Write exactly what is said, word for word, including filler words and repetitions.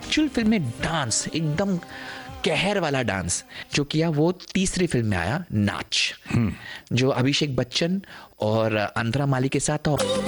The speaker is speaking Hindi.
एक्चुअल फिल्म में डांस, एकदम कहर वाला डांस जो किया, वो तीसरी फिल्म में आया, नाच, जो अभिषेक बच्चन और अंतरा माली के साथ था।